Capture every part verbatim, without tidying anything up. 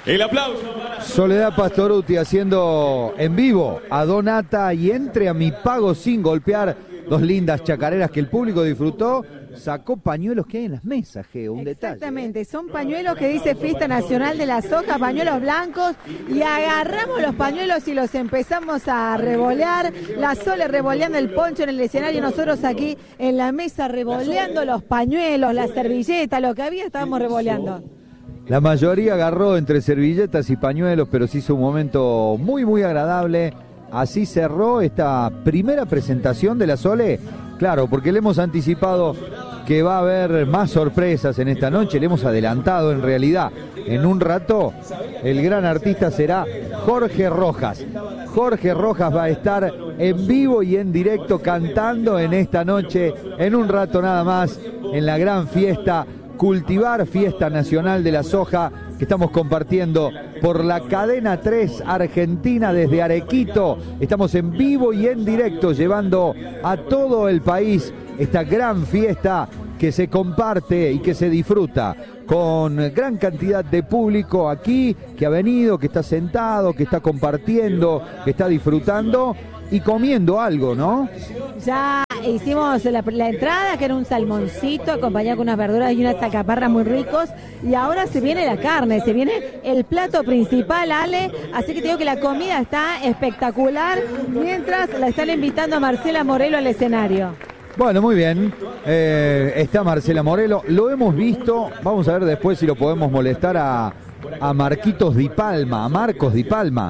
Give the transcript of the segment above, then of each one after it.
El aplauso para Soledad Pastorutti haciendo en vivo a Donata y Entre a mi pago sin golpear. Dos lindas chacareras que el público disfrutó. Sacó pañuelos que hay en las mesas, Geo, un detalle. Exactamente, son pañuelos que dice Fiesta Nacional de la Soja, pañuelos blancos, y agarramos los pañuelos y los empezamos a revolear. La Sole revoleando el poncho en el escenario, nosotros aquí en la mesa revoleando los pañuelos, la servilleta, lo que había estábamos revoleando. La mayoría agarró entre servilletas y pañuelos, pero se hizo un momento muy, muy agradable. Así cerró esta primera presentación de la Sole. Claro, porque le hemos anticipado que va a haber más sorpresas en esta noche, le hemos adelantado en realidad. En un rato, el gran artista será Jorge Rojas. Jorge Rojas va a estar en vivo y en directo cantando en esta noche, en un rato nada más, en la gran fiesta Cultivar, Fiesta Nacional de la Soja, que estamos compartiendo por la cadena tres Argentina desde Arequito. Estamos en vivo y en directo llevando a todo el país esta gran fiesta que se comparte y que se disfruta con gran cantidad de público aquí que ha venido, que está sentado, que está compartiendo, que está disfrutando y comiendo algo, ¿no? Ya hicimos la, la entrada, que era un salmoncito acompañado con unas verduras y unas alcaparras muy ricos, y ahora se viene la carne, se viene el plato principal, Ale, así que te digo que la comida está espectacular, mientras la están invitando a Marcela Morelo al escenario. Bueno, muy bien, eh, está Marcela Morelo, lo hemos visto, vamos a ver después si lo podemos molestar a, a Marquitos Di Palma, a Marcos Di Palma,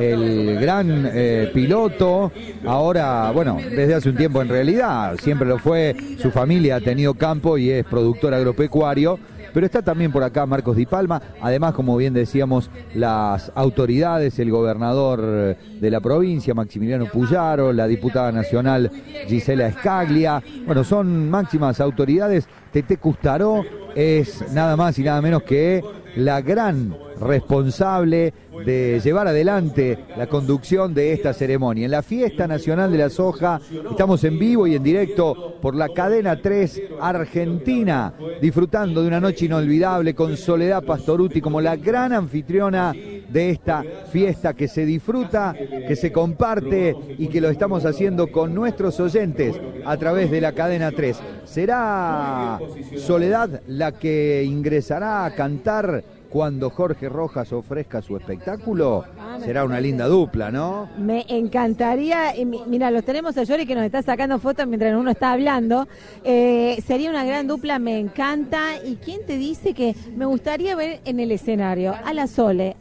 el gran eh, piloto, ahora, bueno, desde hace un tiempo en realidad, siempre lo fue, su familia ha tenido campo y es productor agropecuario, pero está también por acá Marcos Di Palma, además, como bien decíamos, las autoridades, el gobernador de la provincia, Maximiliano Puyaro, la diputada nacional Gisela Scaglia, bueno, son máximas autoridades. Tete Custaró es nada más y nada menos que la gran responsable de llevar adelante la conducción de esta ceremonia. En la Fiesta Nacional de la Soja estamos en vivo y en directo por la cadena tres Argentina, disfrutando de una noche inolvidable con Soledad Pastorutti como la gran anfitriona de esta fiesta que se disfruta, que se comparte y que lo estamos haciendo con nuestros oyentes a través de la cadena tres. ¿Será Soledad la que ingresará a cantar cuando Jorge Rojas ofrezca su espectáculo? Será una linda dupla, ¿no? Me encantaría, y mira, los tenemos a Yori que nos está sacando fotos mientras uno está hablando, eh, sería una gran dupla, me encanta. ¿Y quién te dice que me gustaría ver en el escenario? A la Sole,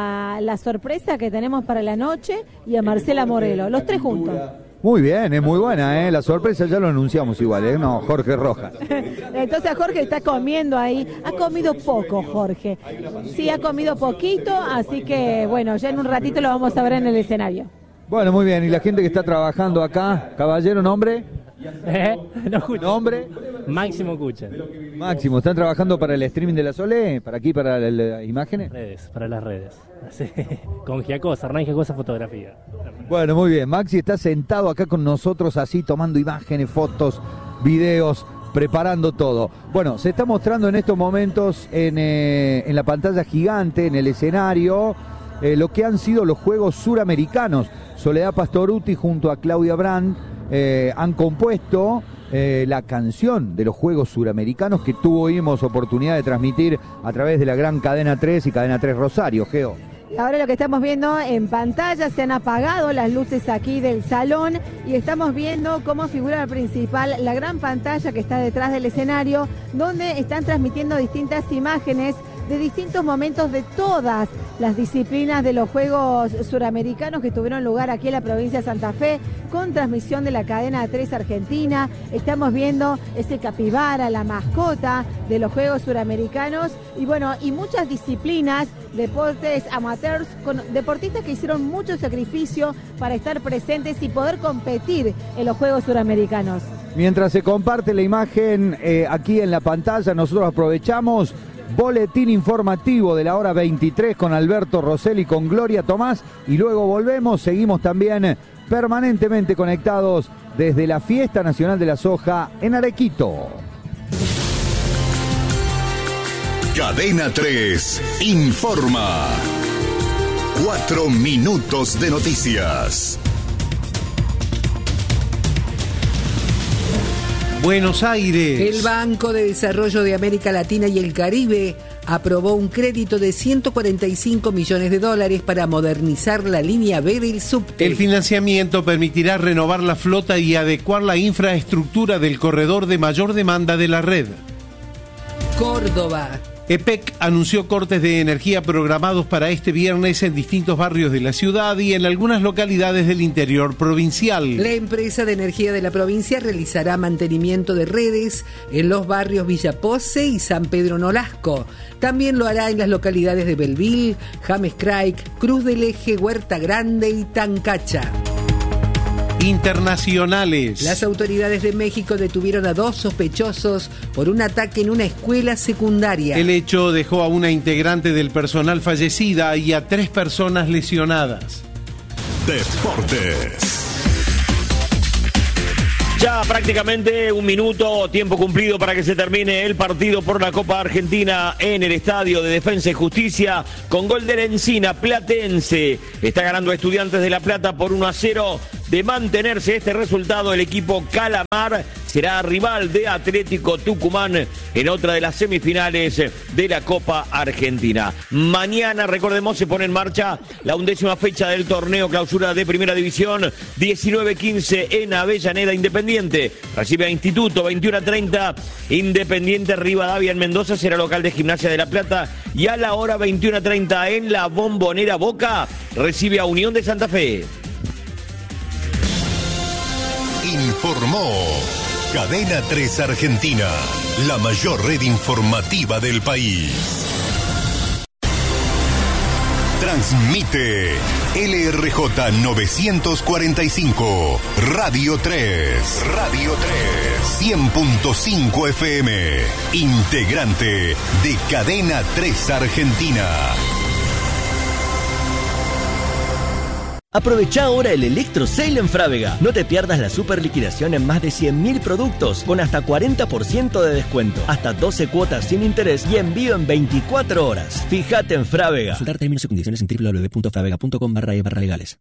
a la sorpresa que tenemos para la noche y a Marcela Morelo, los tres juntos. Muy bien, es muy buena, ¿eh? La sorpresa ya lo anunciamos igual, ¿eh? No, Jorge Rojas. Entonces Jorge está comiendo ahí, ha comido poco Jorge, sí, ha comido poquito, así que bueno, ya en un ratito lo vamos a ver en el escenario. Bueno, muy bien, y la gente que está trabajando acá, caballero, ¿nombre? ¿Eh? No escucho. ¿Nombre? Máximo Cucha. Máximo, ¿están trabajando para el streaming de la Sole? ¿Para aquí, para las imágenes? Redes, para las redes. Sí. Con Giacosa, Hernán Giacosa Fotografía. Bueno, muy bien. Maxi está sentado acá con nosotros así, tomando imágenes, fotos, videos, preparando todo. Bueno, se está mostrando en estos momentos en, eh, en la pantalla gigante, en el escenario, eh, lo que han sido los Juegos Suramericanos. Soledad Pastorutti junto a Claudia Brand eh, han compuesto eh, la canción de los Juegos Suramericanos que tuvimos oportunidad de transmitir a través de la gran Cadena tres y Cadena tres Rosario, Geo. Ahora lo que estamos viendo en pantalla, se han apagado las luces aquí del salón y estamos viendo como figura principal la gran pantalla que está detrás del escenario, donde están transmitiendo distintas imágenes de distintos momentos de todas las disciplinas de los Juegos Suramericanos que tuvieron lugar aquí en la provincia de Santa Fe, con transmisión de la cadena tres Argentina. Estamos viendo ese capibara, la mascota de los Juegos Suramericanos, y bueno, y muchas disciplinas, deportes amateurs, con deportistas que hicieron mucho sacrificio para estar presentes y poder competir en los Juegos Suramericanos. Mientras se comparte la imagen eh, aquí en la pantalla, nosotros aprovechamos boletín informativo de la hora veintitrés con Alberto Rosselli, con Gloria Tomás, y luego volvemos, seguimos también permanentemente conectados desde la Fiesta Nacional de la Soja en Arequito. Cadena tres informa. Cuatro minutos de noticias. Buenos Aires. El Banco de Desarrollo de América Latina y el Caribe aprobó un crédito de ciento cuarenta y cinco millones de dólares para modernizar la línea B del subte. El financiamiento permitirá renovar la flota y adecuar la infraestructura del corredor de mayor demanda de la red. Córdoba. E P E C anunció cortes de energía programados para este viernes en distintos barrios de la ciudad y en algunas localidades del interior provincial. La empresa de energía de la provincia realizará mantenimiento de redes en los barrios Villa Pose y San Pedro Nolasco. También lo hará en las localidades de Belville, James Craig, Cruz del Eje, Huerta Grande y Tancacha. Internacionales. Las autoridades de México detuvieron a dos sospechosos por un ataque en una escuela secundaria. El hecho dejó a una integrante del personal fallecida y a tres personas lesionadas. Deportes. Ya prácticamente un minuto, tiempo cumplido para que se termine el partido por la Copa Argentina en el Estadio de Defensa y Justicia con gol de la Encina. Platense está ganando a Estudiantes de La Plata por uno a cero. De mantenerse este resultado, el equipo Calamar será rival de Atlético Tucumán en otra de las semifinales de la Copa Argentina. Mañana, recordemos, se pone en marcha la undécima fecha del torneo clausura de Primera División, diecinueve quince en Avellaneda. Independiente recibe a Instituto, veintiuno a treinta. Independiente Rivadavia en Mendoza será local de Gimnasia de La Plata. Y a la hora veintiuno a treinta en la Bombonera, Boca recibe a Unión de Santa Fe. Informó Cadena tres Argentina, la mayor red informativa del país. Transmite L R J novecientos cuarenta y cinco, Radio tres, Radio tres, cien punto cinco F M, integrante de Cadena tres Argentina. Aprovecha ahora el Electro Sale en Frávega. No te pierdas la super liquidación en más de cien mil productos con hasta cuarenta por ciento de descuento, hasta doce cuotas sin interés y envío en veinticuatro horas. Fíjate en Frávega. Consultar términos y condiciones en doble u doble u doble u punto fravega punto com barra e barra legales.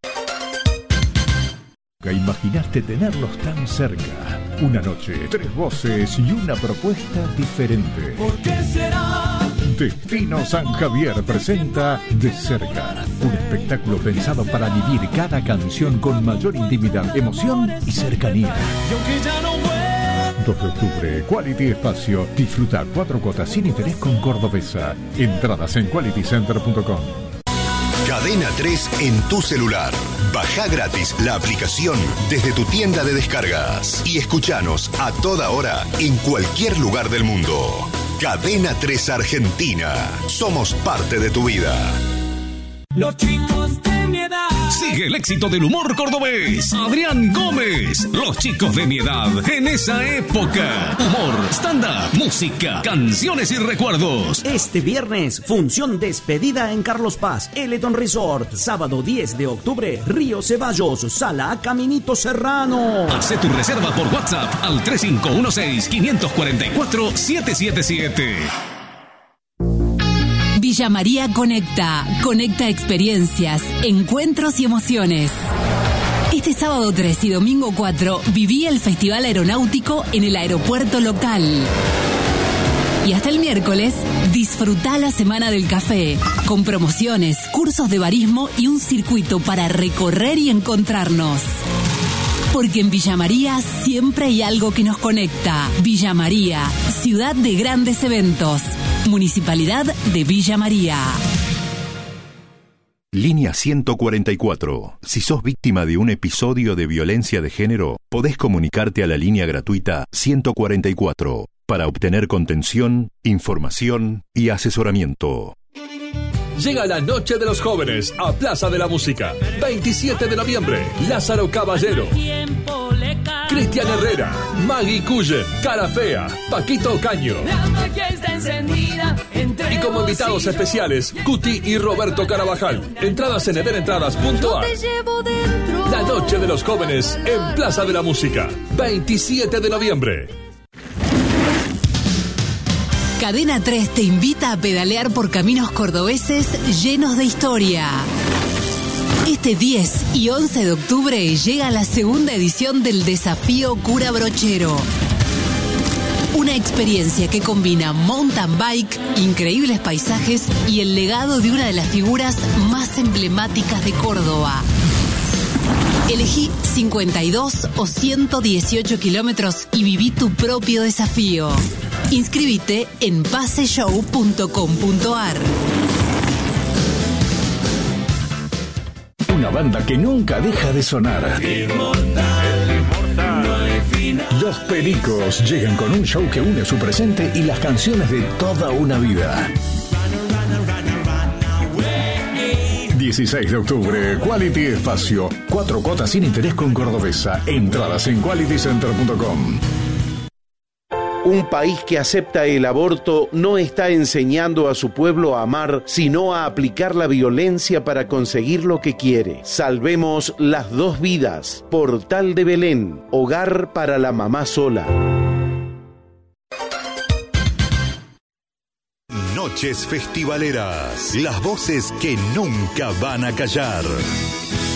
Imaginaste tenerlos tan cerca. Una noche, tres voces y una propuesta diferente. ¿Por qué será? Destino San Javier presenta De Cerca, un espectáculo pensado para vivir cada canción con mayor intimidad, emoción y cercanía. dos de octubre, Quality Espacio. Disfruta cuatro cuotas sin interés con Cordobesa. Entradas en quality center punto com. Cadena tres en tu celular. Baja gratis la aplicación desde tu tienda de descargas y escuchanos a toda hora en cualquier lugar del mundo. Cadena tres Argentina. Somos parte de tu vida. Los chicos de mi edad. Sigue el éxito del humor cordobés. Adrián Gómez. Los chicos de mi edad en esa época. Humor, stand-up, música, canciones y recuerdos. Este viernes, función despedida en Carlos Paz, Eleton Resort. Sábado diez de octubre, Río Ceballos, Sala Caminito Serrano. Haz tu reserva por WhatsApp al tres cinco uno seis, cinco cuatro cuatro, siete siete siete. Villa María Conecta. Conecta experiencias, encuentros y emociones. Este sábado tres y domingo cuatro viví el Festival Aeronáutico en el aeropuerto local. Y hasta el miércoles, disfrutá la Semana del Café, con promociones, cursos de barismo y un circuito para recorrer y encontrarnos. Porque en Villa María siempre hay algo que nos conecta. Villa María, ciudad de grandes eventos. Municipalidad de Villa María. Línea ciento cuarenta y cuatro. Si sos víctima de un episodio de violencia de género, podés comunicarte a la línea gratuita ciento cuarenta y cuatro para obtener contención, información y asesoramiento. Llega la Noche de los Jóvenes a Plaza de la Música. veintisiete de noviembre, Lázaro Caballero, Cristian Herrera, Maggie Cullen, Cara Fea, Paquito Ocaño. Y como invitados especiales, Cuti y Roberto Carabajal. Entradas en edenentradas punto a r. La Noche de los Jóvenes en Plaza de la Música. veintisiete de noviembre. Cadena tres te invita a pedalear por caminos cordobeses llenos de historia. Este diez y once de octubre llega la segunda edición del Desafío Cura Brochero. Una experiencia que combina mountain bike, increíbles paisajes y el legado de una de las figuras más emblemáticas de Córdoba. Elegí cincuenta y dos o ciento dieciocho kilómetros y viví tu propio desafío. Inscríbete en paseshow punto com punto ar. Una banda que nunca deja de sonar. Los Pericos llegan con un show que une su presente y las canciones de toda una vida. dieciséis de octubre, Quality Espacio. Cuatro cuotas sin interés con Cordobesa. Entradas en quality center punto com. Un país que acepta el aborto no está enseñando a su pueblo a amar, sino a aplicar la violencia para conseguir lo que quiere. Salvemos las dos vidas. Portal de Belén, hogar para la mamá sola. Noches festivaleras, las voces que nunca van a callar.